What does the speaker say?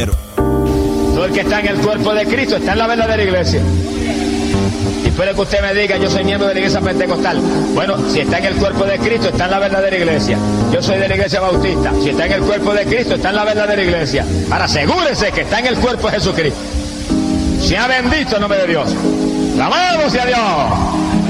dinero. Todo el que está en el cuerpo de Cristo está en la verdadera iglesia. Y puede que usted me diga, yo soy miembro de la iglesia pentecostal. Bueno, si está en el cuerpo de Cristo, está en la verdadera iglesia. Yo soy de la iglesia bautista. Si está en el cuerpo de Cristo, está en la verdadera iglesia. Ahora asegúrese que está en el cuerpo de Jesucristo. Sea bendito el nombre de Dios. ¡Alabado sea Dios!